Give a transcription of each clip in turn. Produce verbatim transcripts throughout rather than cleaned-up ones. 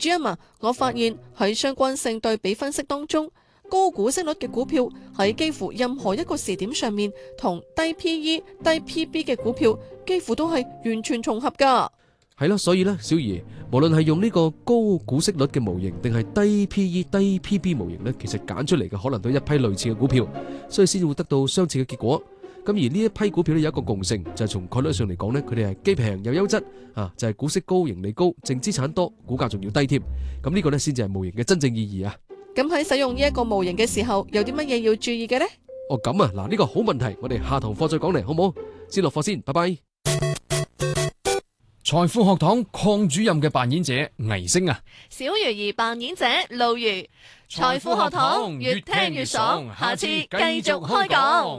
G M 啊，我發現喺相關性對比分析當中，高股息率嘅股票喺幾乎任何一個時點上面，同低 P E、低 P B 嘅股票幾乎都係完全重合㗎。 係啦，所以呢，小儀，無論係用呢個高股息率嘅模型，定係低 P E、低 P B 模型呢，其實揀出嚟嘅可能都係一批類似嘅股票，所以先會得到相似嘅結果。咁而呢一批股票咧有一個共性，就係從概率上嚟講呢，佢哋係既平又優質啊，就係股息高、盈利高、淨資產多、股價仲要低添。咁呢個呢，先至係模型嘅真正意義啊！ 咁喺使用呢一個模型嘅時候，有啲乜嘢要注意嘅呢？ 哦，咁啊，嗱，呢個好問題，我哋下堂課再講嚟，好唔好？先落課先，拜拜。 財富學堂鄺主任嘅扮演者倪星啊， 小魚兒扮演者露魚。財富學堂越聽越爽，下次繼續開講。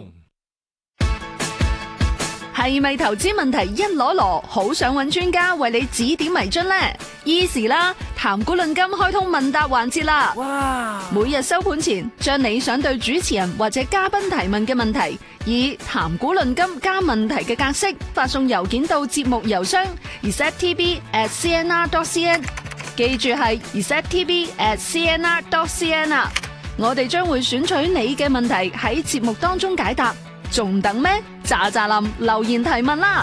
係咪投資問題一籮籮，好想揾專家為你指點迷津呢？Easy 啦，談股論金開通問答環節啦！哇！每日收盤前，將你想對主持人或者嘉賓提問嘅問題，以談股論金加問題嘅格式發送郵件到節目郵箱 r e c e p t v at c n r dot c n， 記住係 r e c e p t v at c n r dot c n 啊！我哋將會選取你嘅問題喺節目當中解答。仲等咩？喳喳林留言提問啦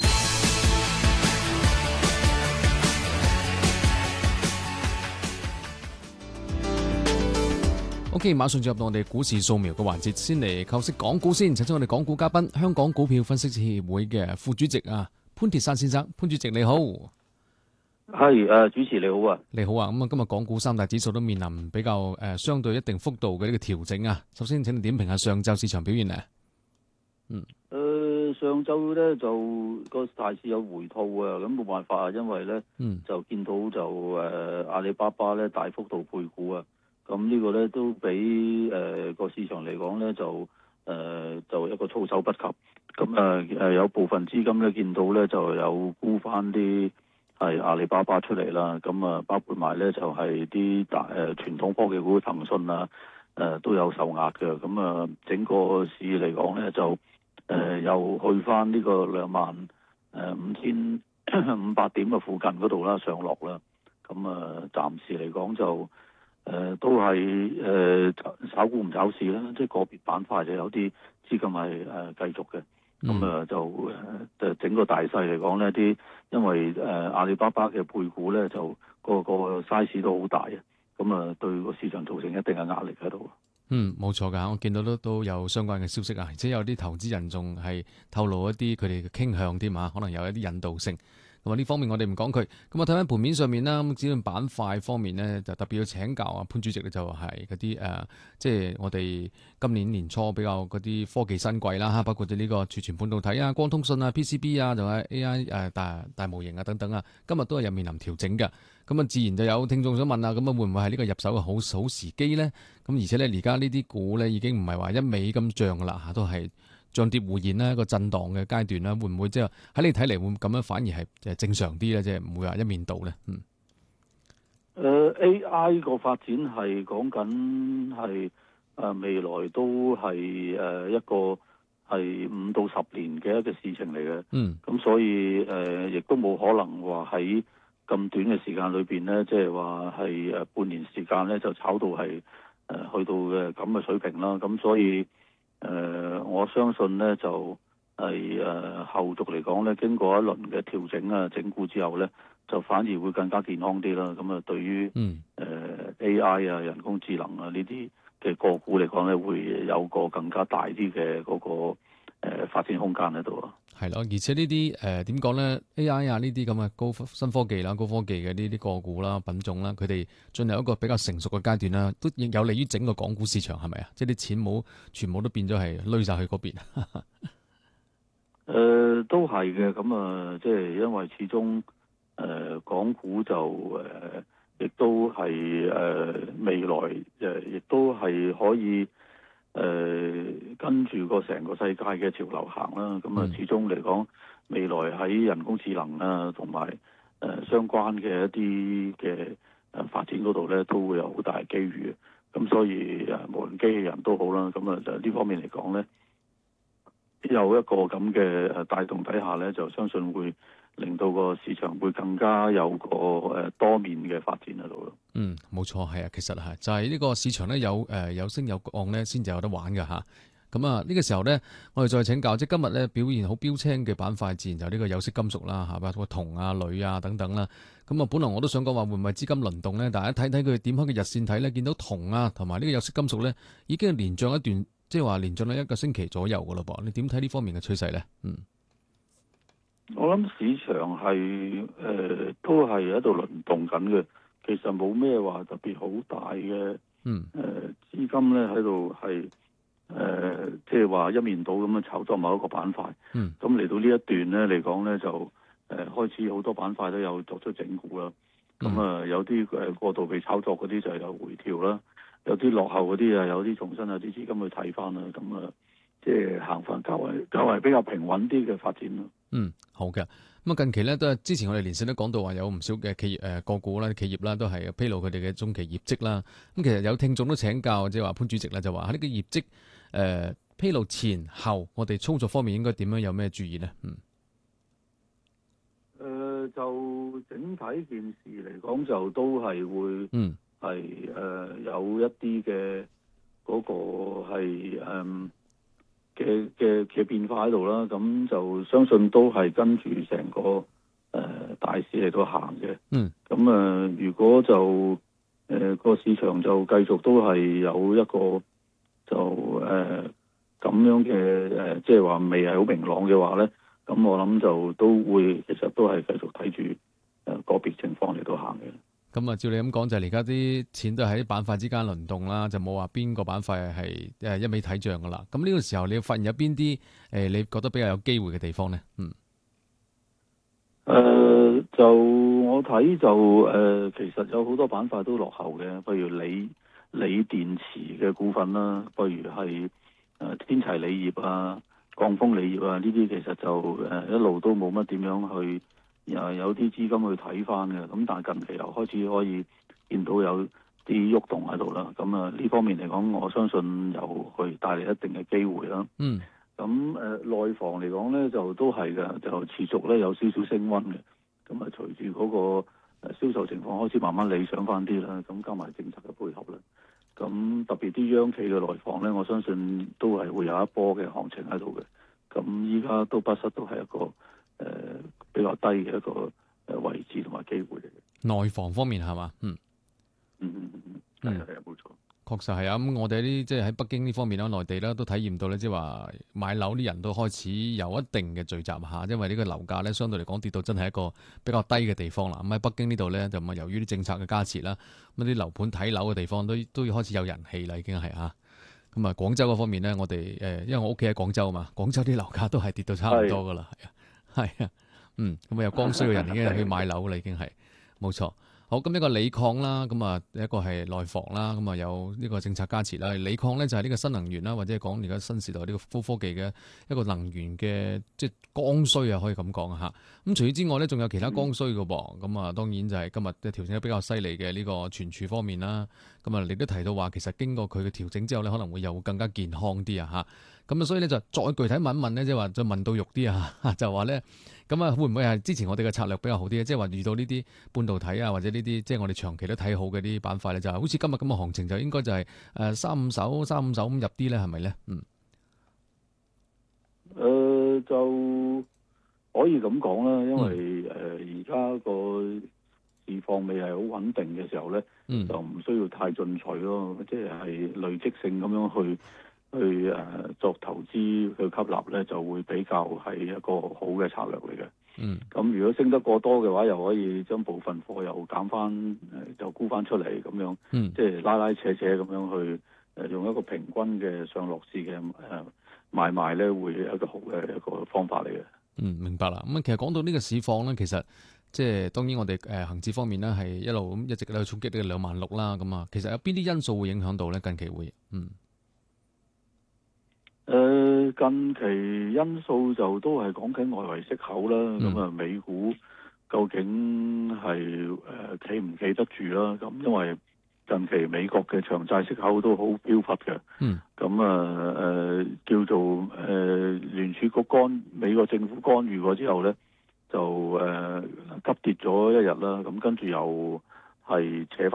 ！OK， 馬上進入到我哋股市掃描嘅環節，先嚟構識港股先。請出我哋港股嘉賓，香港股票分析協會嘅副主席啊潘鐵珊先生。潘主席你好。 係誒，主持你好啊， 你好啊。咁啊，今日港股三大指數都面臨比較誒相對一定幅度嘅呢個調整啊。首先，請你點評下上晝市場表現啊。 嗯，誒、呃，上晝咧就個大市有回吐啊，咁冇辦法啊，因為咧、嗯、就見到就誒、呃、阿里巴巴咧大幅度配股啊，咁呢個咧都比誒個、呃、市場嚟講咧就誒、呃、就一個措手不及，咁啊誒有部分資金咧見到咧就有沽翻啲係阿里巴巴出嚟啦，咁啊包括埋咧就係啲大誒傳統科技股騰訊啊，誒、呃、都有受壓嘅，咁啊整個市嚟講咧就。誒、呃、又去翻呢個兩萬誒五千五百點嘅附近嗰度啦，上落啦。咁啊，暫時嚟講就誒、呃、都係誒、呃、炒股唔炒市啦，即係個別板塊就有啲資金係誒、呃、繼續嘅。咁啊、呃、就誒、呃、整個大勢嚟講呢啲因為誒、呃、阿里巴巴嘅配股咧，就個個 size 都好大啊。咁啊，對個市場造成一定嘅壓力喺度。 嗯，冇錯噶，我見到都都有相關嘅消息啊，而且有啲投資人仲係透露一啲佢哋嘅傾向添啊，可能有一啲引導性。咁啊呢方面我哋唔講佢。咁啊睇翻盤面上面啦，咁指數板塊方面呢，就特別要請教啊潘主席咧，就係嗰啲誒，即係我哋今年年初比較嗰啲科技新貴啦嚇，包括咗呢個儲存半導體啊、光通訊啊、P C B 啊，仲有 A I 誒大大模型啊等等啊，今日都係有面臨調整嘅。咁啊，自然就有聽眾想問啊，咁啊會唔會係呢個入手嘅好好時機咧？咁而且咧，而家呢啲股咧已經唔係話一味咁漲噶啦嚇，都係漲跌互現啦，一個震盪嘅階段啦。會唔會即係喺你睇嚟會咁樣反而係誒正常啲咧？即係唔會話一面倒咧？嗯。 誒、呃、A I 個發展係講緊係誒未來都係誒、呃、一個係五到十年嘅一個事情嚟嘅。嗯。咁所以誒，亦、呃、都冇可能話喺咁短嘅時間裏邊咧，即係話係誒半年時間咧就炒到係誒、呃、去到嘅咁嘅水平啦。咁所以誒、呃，我相信咧就係、是、誒、呃、後續嚟講咧，經過一輪嘅調整啊、整固之後咧，就反而會更加健康啲啦。咁啊，對於誒 A I 啊、人工智能啊呢啲嘅個股嚟講咧，會有個更加大啲嘅嗰個誒、呃、發展空間喺度啊。 係咯，而且呢啲誒點講咧 A I 啊呢啲咁嘅高新科技啦、高科技嘅呢啲個股啦、品種啦，佢哋進入一個比較成熟嘅階段啦，都有利於整個港股市場係咪啊？即係啲錢冇全部都變咗係攏晒去嗰邊。誒、 呃，都係嘅，咁啊，即係因為始終誒、呃、港股就誒亦、呃、都係誒、呃、未來誒亦、呃、都係可以。誒、呃、跟住個成個世界嘅潮流行啦，咁啊始終嚟講，未來喺人工智能啊同埋誒相關嘅一啲嘅誒發展嗰度咧，都會有好大機遇嘅。咁所以誒無論機器人都好啦，咁啊就呢方面嚟講咧，有一個咁嘅誒帶動底下咧，就相信會令到個市場會更加有個誒多面嘅發展喺度咯。 嗯，冇錯，係啊，其實係就係呢個市場咧有誒、呃、有升有降咧，先至有得玩㗎吓。咁啊，呢個時候咧，我哋再請教，即係今日咧表現好標青嘅板塊，自然就呢個有色金屬啦，嚇，包括銅啊、鋁啊等等啦。咁啊，本來我都想講話會唔會資金輪動咧，但係一睇睇佢點開嘅日線睇咧，見到銅啊同埋呢個有色金屬咧已經係連漲一段，即係話連漲咗一個星期左右㗎咯噃。你點睇呢方面嘅趨勢咧？嗯， 我諗市場係誒、呃、都係喺度輪動緊嘅，其實冇咩話特別好大嘅嗯誒資金咧喺度係。誒，即係話一面倒咁樣炒作某一個板塊， 嗯， 咁嚟到呢一段咧嚟講咧就誒、呃、開始好多板塊都有作出整固啦，咁啊、嗯、有啲誒過度被炒作嗰啲就有回調啦，有啲落後嗰啲啊有啲重新有啲資金去睇翻啦，咁啊即係行翻較為較為比較平穩啲嘅發展咯。 嗯，好嘅。咁啊，近期咧都係之前我哋連線都講到話有唔少嘅企業誒個股啦、企業啦，都係披露佢哋嘅中期業績啦。咁其實有聽眾都請教，即係話潘主席咧就話喺呢個業績誒、呃、披露前後，我哋操作方面應該點樣有咩注意呢？嗯。 誒、呃，就整體件事嚟講，就都係會嗯係誒、呃、有一啲嘅嗰個係誒。呃嘅嘅嘅變化喺度啦，咁就相信都係跟住成個誒、呃、大市嚟到行嘅。 嗯， 咁誒、呃，如果就誒個、呃、市場就繼續都係有一個就誒咁、呃、樣嘅誒，即係話未係好明朗嘅話咧，咁我諗就都會其實都係繼續睇住誒個別情況嚟到行嘅。 咁啊，照你咁講，就係而家啲錢都喺板塊之間輪動啦，就冇話邊個板塊係誒一味睇漲噶啦。咁呢個時候，你發現有邊啲誒你覺得比較有機會嘅地方咧？嗯， 誒、呃、就我睇就誒、呃，其實有好多板塊都落後嘅，譬如鋰鋰電池嘅股份啦，譬如係誒、呃、天齊鋰業啊、贛鋒鋰業啊，呢啲其實就誒、呃、一路都冇乜點樣去。又有啲資金去睇翻嘅，咁但係近期又開始可以見到有啲喐動喺度啦。咁啊呢方面嚟講，我相信有去帶嚟一定嘅機會啦。 嗯。 咁誒、呃、內房嚟講咧，就都係嘅，就持續咧有少少升溫嘅。咁啊隨住嗰個誒銷售情況開始慢慢理想翻啲啦，咁加埋政策嘅配合啦。咁特別啲央企嘅內房咧，我相信都係會有一波嘅行情喺度嘅。咁依家都不失都係一個誒、呃、比較低嘅一個誒位置同埋機會嚟嘅。 內房方面係嘛？嗯嗯嗯嗯嗯，係啊係啊，冇錯。 確實係啊，咁我哋啲即係喺北京呢方面啦，內地啦都體驗到咧，即係話買樓啲人都開始有一定嘅聚集下，因為呢個樓價咧相對嚟講跌到真係一個比較低嘅地方啦。咁喺北京呢度咧就咪由於啲政策嘅加持啦，咁啲樓盤睇樓嘅地方都都要開始有人氣啦，已經係啊。咁啊，廣州嗰方面咧，我哋誒，因為我屋企喺廣州啊嘛，廣州啲樓價都係跌到差唔多噶啦，係啊，係啊，嗯，咁啊有剛需嘅人已經係去買樓啦，已經係冇錯。好，咁呢個鋰礦啦，咁啊一個係內房啦，咁啊有呢個政策加持啦。鋰礦咧就係呢個新能源啦，或者係講而家新時代呢個高科技嘅一個能源嘅即係剛需啊，可以咁講嚇。咁除此之外咧，仲有其他剛需嘅噃。咁啊當然就係今日嘅調整得比較犀利嘅呢個存儲方面啦。咁啊你都提到話，其實經過佢嘅調整之後咧，可能會有更加健康啲啊嚇。咁啊，所以咧就再具體問一問咧，即係話再問到肉啲啊，就話咧，咁啊會唔會係之前我哋嘅策略比較好啲咧？即係話遇到呢啲半導體啊，或者呢啲即係我哋長期都睇好嘅啲板塊咧，就係好似今日咁嘅行情，就應該就係誒三五手、三五手咁入啲咧，係咪咧？嗯。 誒、呃、就可以咁講啦，因為誒而家個市況未係好穩定嘅時候咧，嗯、就唔需要太進取咯，即係累積性咁樣去。去誒、呃、作投資去吸納咧，就會比較係一個好嘅策略嚟嘅。嗯，咁如果升得過多嘅話，又可以將部分貨又減翻誒，就沽翻出嚟咁樣。嗯，即係拉拉扯扯咁樣去誒、呃，用一個平均嘅上落市嘅誒、呃、買賣咧，會係一個好嘅一個方法嚟嘅。 嗯，明白啦。咁啊，其實講到呢個市況咧，其實即係當然我哋誒恆指方面咧係一路咁一直喺度衝擊呢個兩萬六啦。咁啊，其實有邊啲因素會影響到咧？近期會嗯。 誒、呃，近期因素就都係講緊外圍息口啦，咁啊、嗯、美股究竟係誒企唔企得住啦？咁因為近期美國嘅長債息口都好飆忽嘅，嗯，咁啊誒叫做誒聯儲局干美國政府干預過之後咧， 就誒、呃、急跌咗一日啦，咁跟住又係扯翻